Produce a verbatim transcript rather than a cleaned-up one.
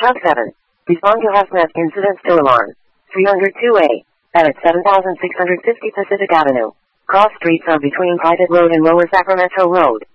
Hub seven. Respond to HuffNet incident still alarm. three oh two A. Edit seven thousand six hundred fifty Pacific Avenue. Cross streets are between Private Road and Lower Sacramento Road.